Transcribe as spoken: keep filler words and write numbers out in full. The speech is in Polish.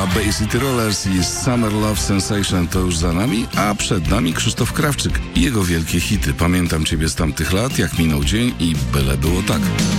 grupa Bay City Rollers i Summer Love Sensation to już za nami, a przed nami Krzysztof Krawczyk i jego wielkie hity. Pamiętam ciebie z tamtych lat, jak minął dzień i byle było tak.